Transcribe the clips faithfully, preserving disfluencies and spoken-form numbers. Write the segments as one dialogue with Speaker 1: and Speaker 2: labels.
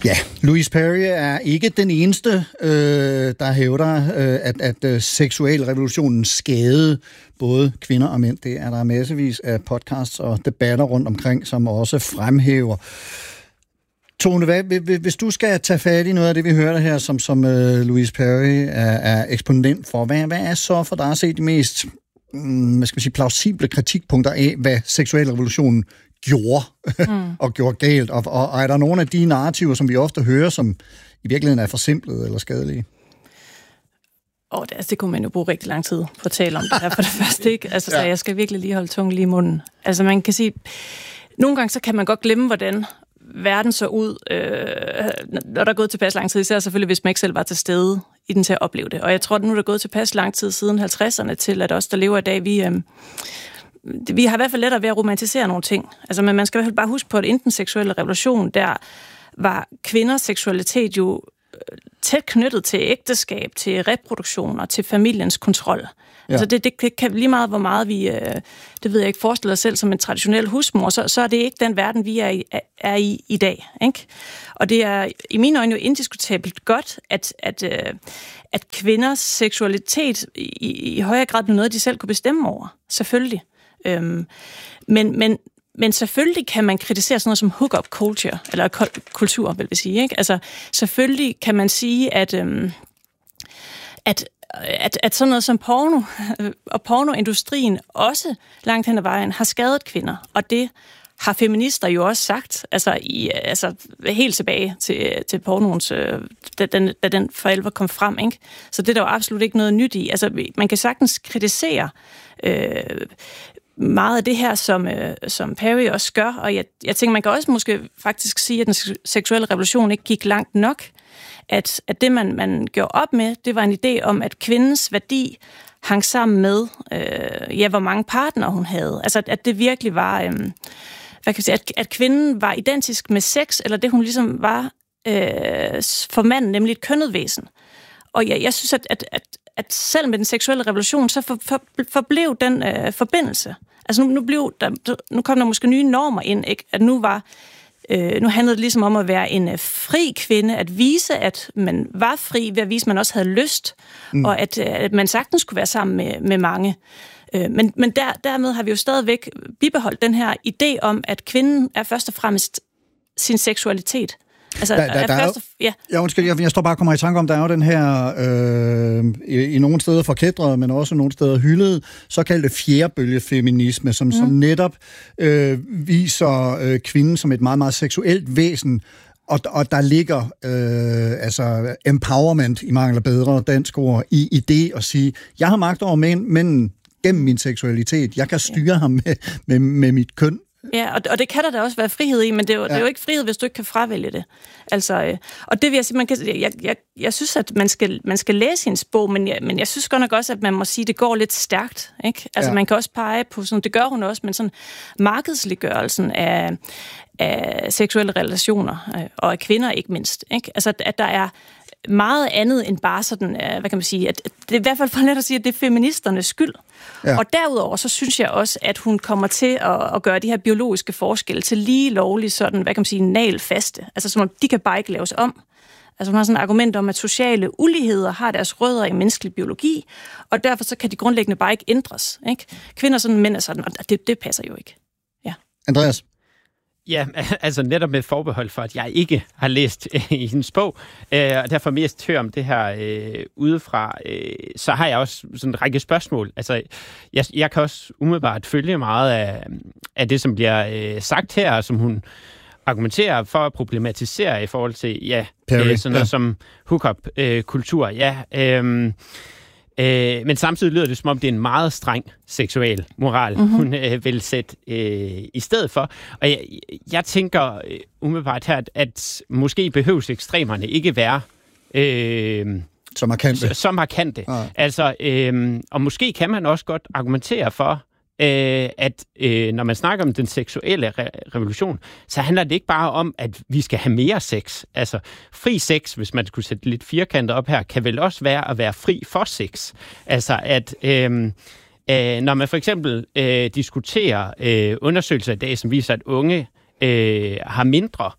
Speaker 1: Ja, Louise Perry er ikke den eneste, øh, der hævder, øh, at, at øh, seksualrevolutionen skadede både kvinder og mænd. Det er der massevis af podcasts og debatter rundt omkring, som også fremhæver. Tone, hvad, hvis du skal tage fat i noget af det, vi hørte her, som, som uh, Louise Perry er, er eksponent for, hvad, hvad er så for dig at se de mest mm, hvad skal vi sige, plausible kritikpunkter af, hvad seksualrevolutionen gjorde mm. og gjorde galt? Og, og, og er der nogle af de narrativer, som vi ofte hører, som i virkeligheden er forsimplede eller skadelige?
Speaker 2: Oh, det, altså, det kunne man jo bruge rigtig lang tid på at tale om det her for det første, ikke? Altså, ja. Så jeg skal virkelig lige holde tungen lige i munden. Altså, man kan sige, nogle gange så kan man godt glemme, hvordan verden så ud, øh, når der er gået tilpas lang tid, især selvfølgelig, hvis man ikke selv var til stede i den til at opleve det. Og jeg tror, at nu er der gået tilpas lang tid siden halvtredserne til, at os, der lever i dag, vi, øh, vi har i hvert fald lettere ved at romantisere nogle ting. Altså, men man skal i hvert fald bare huske på, at inden den seksuelle revolution, der var kvinders seksualitet jo tæt knyttet til ægteskab, til reproduktion og til familiens kontrol. Ja. Altså det, det kan lige meget, hvor meget vi, det ved jeg ikke, forestiller os selv som en traditionel husmor, så, så er det ikke den verden, vi er i, er i i dag. Ikke? Og det er i mine øjne jo indiskutabelt godt, at, at, at kvinders seksualitet i, i højere grad blev noget, de selv kunne bestemme over. Selvfølgelig. Øhm, men, men Men selvfølgelig kan man kritisere sådan noget som hook-up culture, eller kultur, vil vi sige. Ikke? Altså, selvfølgelig kan man sige, at, øhm, at, at, at sådan noget som porno og pornoindustrien også langt hen ad vejen har skadet kvinder. Og det har feminister jo også sagt, altså, i, altså helt tilbage til, til pornoens, da den, da den for alvor kom frem. Ikke? Så det er der jo absolut ikke noget nyt i. Altså, man kan sagtens kritisere øh, meget af det her, som, øh, som Perry også gør, og jeg, jeg tænker, man kan også måske faktisk sige, at den seksuelle revolution ikke gik langt nok, at, at det, man, man gjorde op med, det var en idé om, at kvindens værdi hang sammen med, øh, ja, hvor mange partnere hun havde. Altså, at det virkelig var, øh, hvad kan jeg sige, at, at kvinden var identisk med sex, eller det, hun ligesom var øh, for manden, nemlig et kønnet væsen. Og jeg, jeg synes, at, at, at at selv med den seksuelle revolution, så for, for, forblev den øh, forbindelse. Altså nu, nu, blev der, nu kom der måske nye normer ind, ikke? At nu var, øh, nu handlede det ligesom om at være en øh, fri kvinde, at vise, at man var fri, ved at vise, at man også havde lyst, mm. og at, øh, at man sagtens skulle være sammen med, med mange. Øh, men men der, dermed har vi jo stadigvæk bibeholdt den her idé om, at kvinden er først og fremmest sin seksualitet. Altså,
Speaker 1: der, der, der er jo,
Speaker 2: ja.
Speaker 1: Ja, undskyld, jeg, jeg står bare og kommer i tanke om, der er jo den her, øh, i, i nogle steder forkædret, men også nogle steder hyldet, såkaldte fjerbølgefeminisme, som, mm. som netop øh, viser øh, kvinden som et meget, meget seksuelt væsen, og, og der ligger øh, altså empowerment, i mangel af bedre dansk ord, i, i det at sige, jeg har magt over mænd, men gennem min seksualitet, jeg kan styre ja. ham med, med, med mit køn.
Speaker 2: Ja, og, og det kan der da også være frihed i, men det er, jo, ja. det er jo ikke frihed, hvis du ikke kan fravælge det. Altså, øh, og det vil jeg sige, man kan, jeg, jeg, jeg synes, at man skal, man skal læse hendes bog, men jeg, men jeg synes godt nok også, at man må sige, at det går lidt stærkt. Ikke? Altså, ja. Man kan også pege på, sådan, det gør hun også, men sådan markedsliggørelsen af, af seksuelle relationer, øh, og af kvinder ikke mindst. Ikke? Altså, at der er meget andet end bare sådan, hvad kan man sige, at det er i hvert fald for let at sige, at det er feministernes skyld. Ja. Og derudover, så synes jeg også, at hun kommer til at, at gøre de her biologiske forskelle til lige lovligt sådan, hvad kan man sige, nalfaste. Altså som om de kan bare ikke laves om. Altså hun har sådan et argument om, at sociale uligheder har deres rødder i menneskelig biologi, og derfor så kan de grundlæggende bare ikke ændres. Ikke? Kvinder sådan, mænd er sådan, og det, det passer jo ikke. Ja.
Speaker 1: Andreas?
Speaker 3: Ja, altså netop med forbehold for, at jeg ikke har læst øh, i hendes bog, øh, og derfor mest hører om det her øh, udefra, øh, så har jeg også sådan en række spørgsmål. Altså, jeg, jeg kan også umiddelbart følge meget af, af det, som bliver øh, sagt her, som hun argumenterer for at problematisere i forhold til, ja, øh, sådan noget ja. som hookup-kultur. Øh, ja, øh, Øh, men samtidig lyder det, som om det er en meget streng seksuel moral, mm-hmm. hun øh, vil sætte øh, i stedet for. Og jeg, jeg tænker øh, umiddelbart her, at, at måske behøves ekstremerne ikke være øh,
Speaker 1: så markante.
Speaker 3: Så markante. Ah. Altså, øh, og måske kan man også godt argumentere for, øh, at øh, når man snakker om den seksuelle re- revolution, så handler det ikke bare om, at vi skal have mere sex. Altså, fri sex, hvis man skulle sætte lidt firkantet op her, kan vel også være at være fri for sex. Altså, at øh, øh, når man for eksempel øh, diskuterer øh, undersøgelser i dag, som viser, at unge øh, har mindre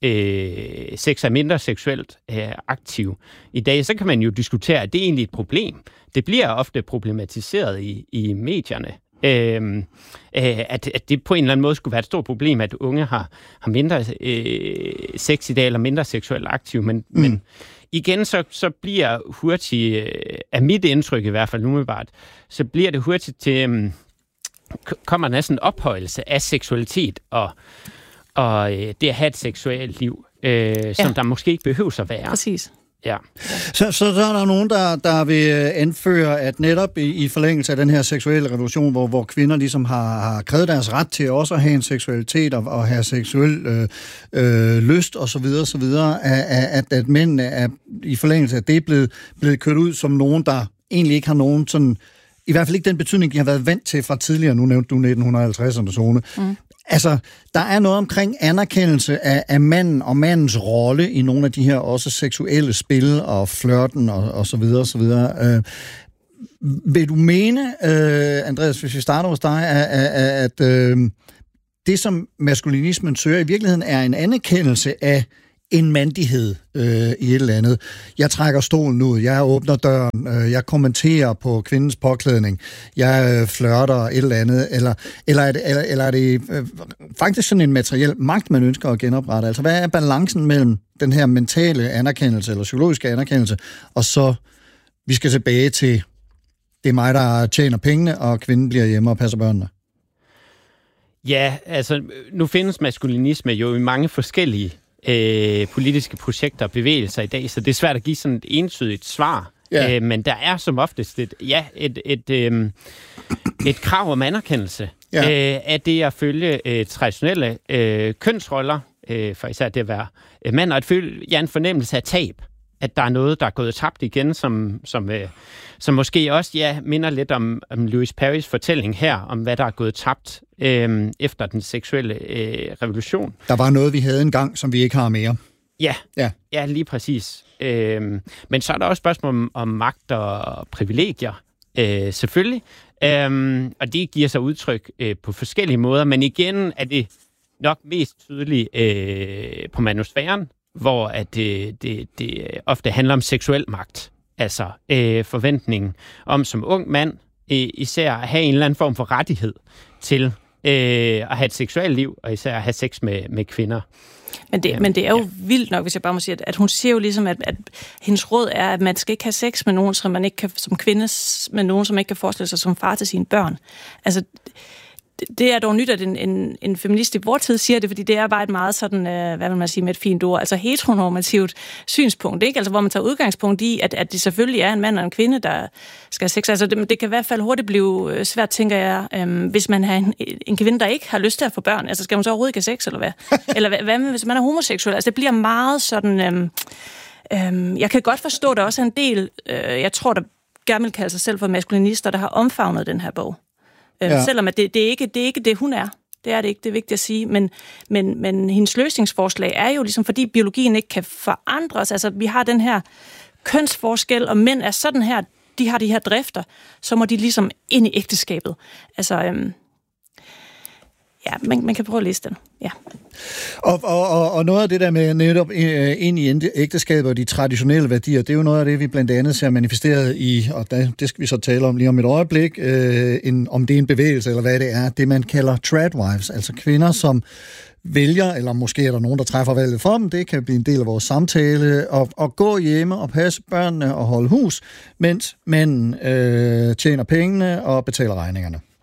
Speaker 3: øh, sex er mindre seksuelt øh, aktiv i dag, så kan man jo diskutere, at det er egentlig et problem. Det bliver ofte problematiseret i, i medierne. Øh, at, at det på en eller anden måde skulle være et stort problem, at unge har, har mindre øh, sex i dag, eller mindre seksuelt aktiv, men, mm. men igen, så, så bliver hurtigt, øh, af mit indtryk i hvert fald umiddelbart, så bliver det hurtigt til, øh, kommer næsten en ophøjelse af seksualitet, og, og øh, det at have et seksuelt liv, øh, som ja. der måske ikke behøver at være.
Speaker 2: Præcis.
Speaker 3: Ja.
Speaker 1: Så, så, så er der nogen, der, der vil anføre, at netop i, i forlængelse af den her seksuelle revolution, hvor, hvor kvinder ligesom har, har krævet deres ret til også at have en seksualitet og, og have seksuel øh, øh, lyst osv., så videre, så videre, at, at mændene er i forlængelse af det blevet, blevet kørt ud som nogen, der egentlig ikke har nogen sådan, i hvert fald ikke den betydning, de har været vant til fra tidligere. Nu nævnte du nitten halvtredserne zone. Mm. Altså, der er noget omkring anerkendelse af, af manden og mandens rolle i nogle af de her også seksuelle spil og flirten og, og så videre og så videre. Øh, vil du mene, øh, Andreas, hvis vi starter hos dig, at, at, at øh, det, som maskulinismen søger, i virkeligheden er en anerkendelse af en mandighed øh, i et eller andet. Jeg trækker stolen ud, jeg åbner døren, øh, jeg kommenterer på kvindens påklædning, jeg øh, flirter et eller andet, eller, eller er det, eller, eller er det øh, faktisk sådan en materiel magt, man ønsker at genoprette? Altså, hvad er balancen mellem den her mentale anerkendelse, eller psykologiske anerkendelse, og så, vi skal tilbage til, det er mig, der tjener pengene, og kvinden bliver hjemme og passer børnene?
Speaker 3: Ja, altså, nu findes maskulinisme jo i mange forskellige Øh, politiske projekter og bevægelser i dag, så det er svært at give sådan et entydigt svar. Yeah. Øh, men der er som oftest et, ja, et, et, øh, et krav om anerkendelse yeah. øh, af det at følge øh, traditionelle øh, kønsroller, øh, for især det at være øh, mand, og at føle ja, en fornemmelse af tab, at der er noget, der er gået tabt igen, som, som, øh, som måske også ja, minder lidt om, om Louis Perrys fortælling her, om hvad der er gået tabt øh, efter den seksuelle øh, revolution. Der
Speaker 1: var noget, vi havde engang, som vi ikke har mere.
Speaker 3: Ja, ja. ja lige præcis. Øh, men så er der også spørgsmål om, om magt og privilegier, øh, selvfølgelig. Øh, og det giver sig udtryk øh, på forskellige måder, men igen er det nok mest tydeligt øh, på manusfæren, hvor at det, det, det ofte handler om seksuel magt. Altså øh, forventningen om som ung mand øh, især at have en eller anden form for rettighed til øh, at have et seksuelt liv, og især at have sex med, med kvinder.
Speaker 2: Men det, men det er jo ja. vildt nok, hvis jeg bare må sige, at, at hun siger jo ligesom, at, at hendes råd er, at man skal ikke have sex med nogen, som man ikke kan, som kvinde, med nogen, som ikke kan forestille sig som far til sine børn. Altså, det er dog nyt, at en, en, en feminist i vor tid siger det, fordi det er bare et meget sådan, øh, hvad vil man sige med et fint ord, altså heteronormativt synspunkt, ikke? Altså hvor man tager udgangspunkt i, at, at det selvfølgelig er en mand og en kvinde, der skal have sex. Altså det, det kan i hvert fald hurtigt blive svært, tænker jeg, øh, hvis man har en, en kvinde, der ikke har lyst til at få børn. Altså skal man så overhovedet ikke have sex, eller hvad? Eller hvad, hvad med, hvis man er homoseksuel? Altså det bliver meget sådan... Øh, øh, jeg kan godt forstå, at der også er en del, øh, jeg tror, der gerne vil kalde sig selv for maskulinister, der har omfavnet den her bog. Ja. Selvom at det, det, er ikke, det er ikke det, hun er. Det er det ikke, det er vigtigt at sige. Men, men, men hendes løsningsforslag er jo ligesom, fordi biologien ikke kan forandres. Altså, vi har den her kønsforskel, og mænd er sådan her, de har de her drifter, så må de ligesom ind i ægteskabet. Altså, øhm, ja, man, man kan prøve at læse den, ja.
Speaker 1: Og, og, og noget af det der med netop ind i ægteskabet og de traditionelle værdier, det er jo noget af det, vi blandt andet ser manifesteret i, og det skal vi så tale om lige om et øjeblik, øh, en, om det er en bevægelse eller hvad det er, det man kalder tradwives, altså kvinder, som vælger, eller måske er der nogen, der træffer valget for dem, det kan blive en del af vores samtale, og, og gå hjemme og passe børnene og holde hus, mens manden øh, tjener pengene og betaler regningerne.